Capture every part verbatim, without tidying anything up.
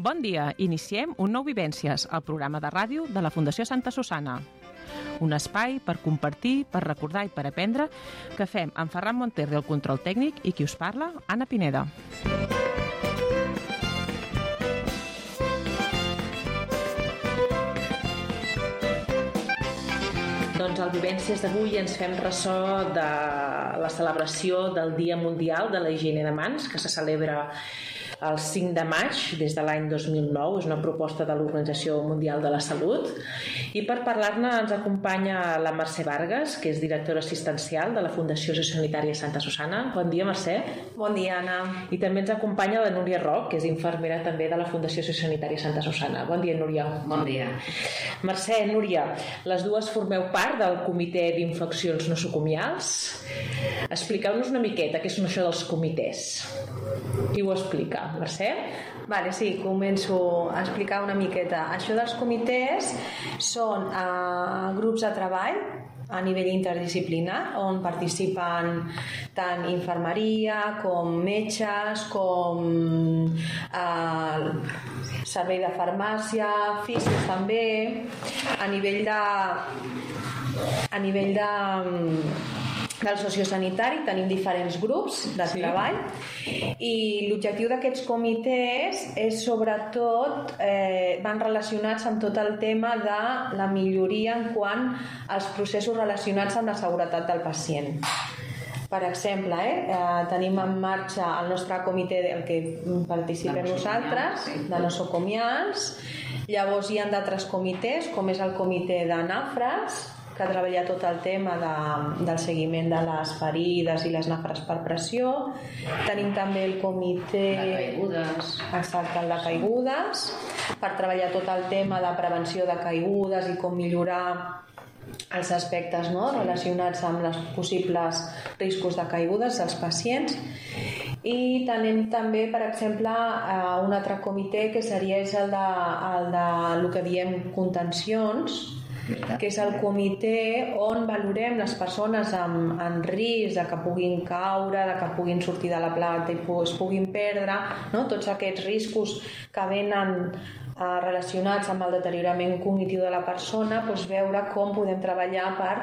Bon dia, iniciem un nou Vivències, el programa de ràdio de la Fundació Santa Susanna. Un espai per compartir, per recordar i per aprendre que fem amb Ferran Monterri, el control tècnic, i qui us parla, Anna Pineda. Doncs al Vivències d'avui ens fem ressò de la celebració del Dia Mundial de la Higiene de Mans, que se celebra el cinc de maig des de l'any dos mil nou. És una proposta de l'Organització Mundial de la Salut, i per parlar-ne ens acompanya la Mercè Vargas, que és directora assistencial de la Fundació Sociosanitària Santa Susanna. Bon dia, Mercè. Bon dia, Anna. I també ens acompanya la Núria Roc, que és infermera també de la Fundació Sociosanitària Santa Susanna. Bon dia, Núria. Bon dia. Mercè, Núria, les dues formeu part del Comitè d'Infeccions Nosocomials. Expliqueu-nos una miqueta què són això dels comitès. Qui ho explica? Mercè? Vale, sí, començo a explicar una miqueta. Això dels comitès són uh, grups de treball a nivell interdisciplinar on participen tant infermeria com metges, com eh, servei de farmàcia, fisios també, a nivell de a nivell de del sociosanitari tenim diferents grups de sí. treball, i l'objectiu d'aquests comitès és sobretot eh, van relacionats amb tot el tema de la milloria en quant als processos relacionats amb la seguretat del pacient. Per exemple, eh, eh, tenim en marxa el nostre comitè, el que participem nosaltres, de nosocomials. Llavors hi ha d'altres comitès, com és el comitè de nafres, que treballa tot el tema de, del seguiment de les ferides i les nafres per pressió. Tenim també el comitè de caigudes, exacte, el de caigudes, per treballar tot el tema de prevenció de caigudes i com millorar els aspectes, no?, relacionats amb els possibles riscos de caigudes dels pacients. I tenim també, per exemple, un altre comitè que seria el de, el de el que diem contencions, que és el comitè on valorem les persones amb, en risc de que puguin caure, de que puguin sortir de la planta i es puguin perdre, no? Tots aquests riscos que venen eh, relacionats amb el deteriorament cognitiu de la persona, doncs veure com podem treballar per,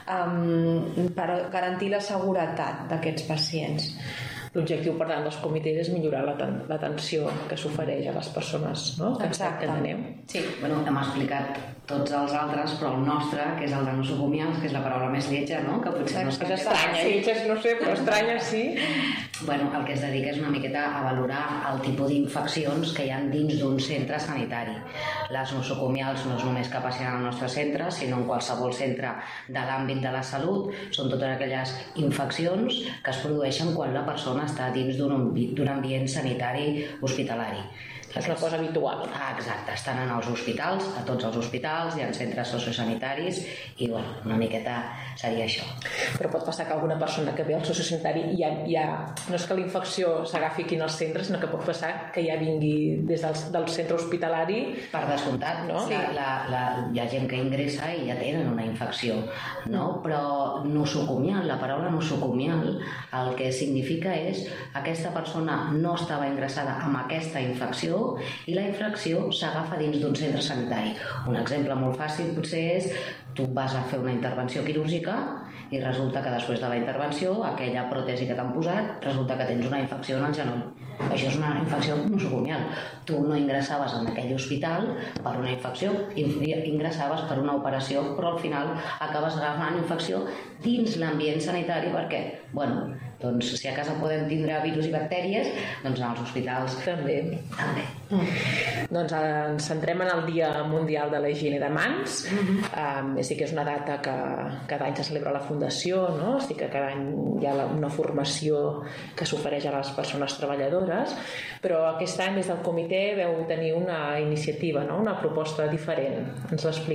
um, per garantir la seguretat d'aquests pacients. L'objectiu, per tant, dels comitès és millorar l'atenció que s'ofereix a les persones, no?, que, que anem. Sí, bueno, hem explicat tots els altres, però el nostre, que és el de nosocomials, que és la paraula més lletja, no?, que potser no és és estranya, sí, no sé, però estranya sí. Bueno, el que es dedica és una miqueta a valorar el tipus d'infeccions que hi ha dins d'un centre sanitari. Les nosocomials no és només que passin al nostre centre, sinó en qualsevol centre de l'àmbit de la salut. Són totes aquelles infeccions que es produeixen quan la persona està dins d'un ambient sanitari hospitalari. És una cosa habitual. Ah, exacte, estan en els hospitals, a tots els hospitals, hi ha centres sociosanitaris, i bueno, una miqueta seria això. Però pot passar que alguna persona que ve al sociosanitari ja, ja, no és que la infecció s'agafi aquí en el centre, sinó que pot passar que ja vingui des del, del centre hospitalari. Per descomptat, no? Sí. La, la, hi ha gent que ingressa i ja tenen una infecció, no? Però nosocomial, la paraula nosocomial, el que significa és aquesta persona no estava ingressada amb aquesta infecció i la infecció s'agafa dins d'un centre sanitari. Un exemple molt fàcil potser és tu vas a fer una intervenció quirúrgica i resulta que després de la intervenció aquella pròtesi que t'han posat resulta que tens una infecció en el genoll. Això és una infecció nosocomial. Tu no ingressaves en aquell hospital per una infecció, ingressaves per una operació, però al final acabes agafant infecció dins l'ambient sanitari. Per què? Bueno, doncs si a casa podem tindre virus i bactèries, doncs en els hospitals també. també. Mm. Doncs ens centrem en el Dia Mundial de la Higiene de Mans. Mm-hmm. Um, sí que és una data que cada any se celebra a la Fundació, no? Sí que cada any hi ha una formació que s'ofereix a les persones treballadores, però aquest any des del comitè veu tenir una iniciativa, no?, una proposta diferent. Ens l'explica.